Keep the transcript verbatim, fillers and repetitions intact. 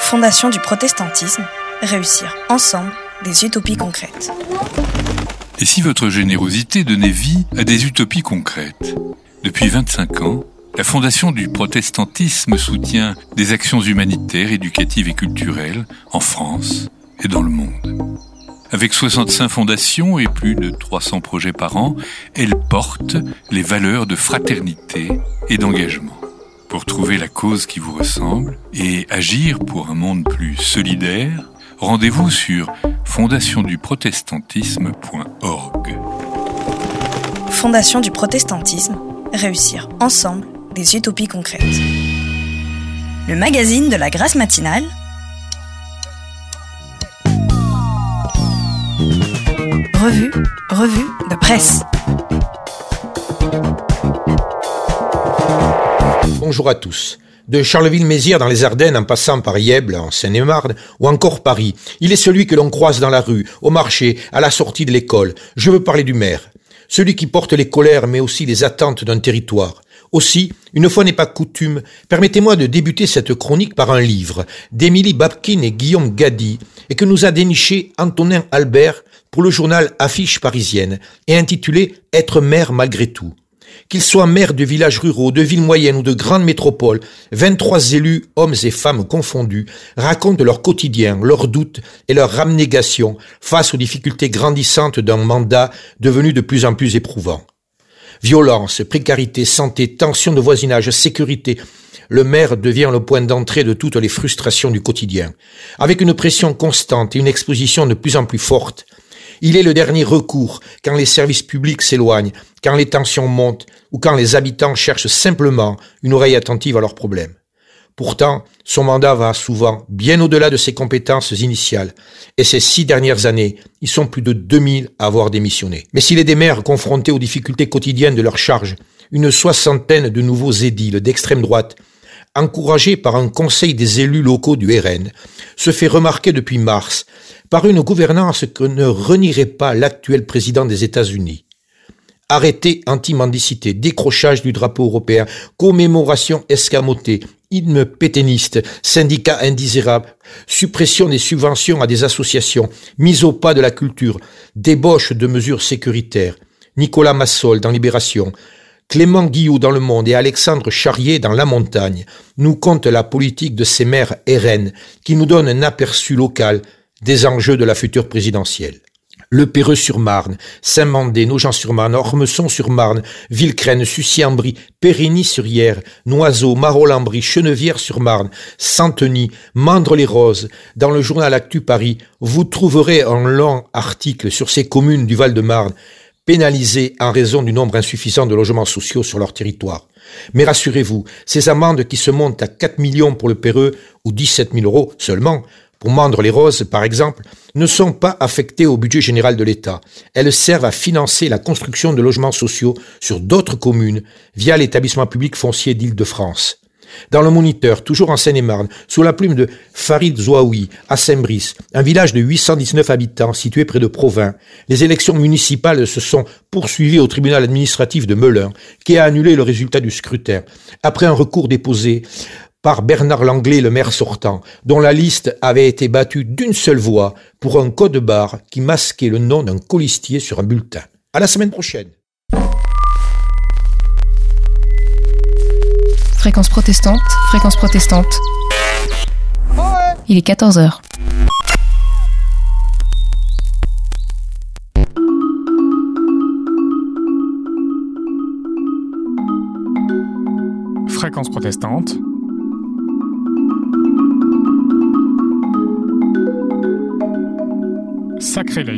Fondation du protestantisme, réussir ensemble des utopies concrètes. Et si votre générosité donnait vie à des utopies concrètes ? Depuis vingt-cinq ans, la Fondation du protestantisme soutient des actions humanitaires, éducatives et culturelles en France et dans le monde. Avec soixante-cinq fondations et plus de trois cents projets par an, elle porte les valeurs de fraternité et d'engagement. Pour trouver la cause qui vous ressemble et agir pour un monde plus solidaire, rendez-vous sur fondation du protestantisme point org. Fondation du protestantisme, réussir ensemble des utopies concrètes. Le magazine de la Grâce matinale. Revue, revue de presse. Bonjour à tous. De Charleville-Mézières dans les Ardennes en passant par Yèble en Seine-et-Marne ou encore Paris, il est celui que l'on croise dans la rue, au marché, à la sortie de l'école. Je veux parler du maire. Celui qui porte les colères mais aussi les attentes d'un territoire. Aussi, une fois n'est pas coutume, permettez-moi de débuter cette chronique par un livre d'Émilie Babkin et Guillaume Gady et que nous a déniché Antonin Albert pour le journal Affiche parisienne et intitulé « Être maire malgré tout ». Qu'ils soient maires de villages ruraux, de villes moyennes ou de grandes métropoles, vingt-trois élus, hommes et femmes confondus, racontent leur quotidien, leurs doutes et leur abnégation face aux difficultés grandissantes d'un mandat devenu de plus en plus éprouvant. Violence, précarité, santé, tension de voisinage, sécurité, le maire devient le point d'entrée de toutes les frustrations du quotidien. Avec une pression constante et une exposition de plus en plus forte, il est le dernier recours quand les services publics s'éloignent, quand les tensions montent ou quand les habitants cherchent simplement une oreille attentive à leurs problèmes. Pourtant, son mandat va souvent bien au-delà de ses compétences initiales et ces six dernières années, ils sont plus de deux mille à avoir démissionné. Mais s'il est des maires confrontés aux difficultés quotidiennes de leur charge, une soixantaine de nouveaux édiles d'extrême droite, encouragés par un conseil des élus locaux du R N, se fait remarquer depuis mars par une gouvernance que ne renierait pas l'actuel président des États-Unis. Arrêté anti-mendicité, décrochage du drapeau européen, commémoration escamotée, hymne pétainiste, syndicats indésirables, suppression des subventions à des associations, mise au pas de la culture, débauche de mesures sécuritaires. Nicolas Massol dans Libération, Clément Guillou dans Le Monde et Alexandre Charrier dans La Montagne nous content la politique de ces maires R N qui nous donnent un aperçu local des enjeux de la future présidentielle. Le Perreux-sur-Marne, Saint-Mandé, Nogent-sur-Marne, Ormesson-sur-Marne, Villecrène, Sucy-en-Brie, Périgny-sur-Yerres, Noiseau, Marolles-en-Brie, Chenevières-sur-Marne, Santeny, Mandres-les-Roses. Dans le journal Actu Paris, vous trouverez un long article sur ces communes du Val-de-Marne, pénalisées en raison du nombre insuffisant de logements sociaux sur leur territoire. Mais rassurez-vous, ces amendes qui se montent à quatre millions pour le Perreux ou dix-sept mille euros seulement, pour Mandres-les-Roses par exemple, ne sont pas affectées au budget général de l'État. Elles servent à financer la construction de logements sociaux sur d'autres communes via l'établissement public foncier d'Île-de-France. Dans le Moniteur, toujours en Seine-et-Marne, sous la plume de Farid Zouaoui, à Saint-Brice, un village de huit cent dix-neuf habitants situé près de Provins, les élections municipales se sont poursuivies au tribunal administratif de Melun, qui a annulé le résultat du scrutin, après un recours déposé par Bernard Langlais, le maire sortant, dont la liste avait été battue d'une seule voix pour un code barre qui masquait le nom d'un colistier sur un bulletin. À la semaine prochaine. Fréquence protestante, fréquence protestante. Il est quatorze heures. Fréquence protestante. Sacré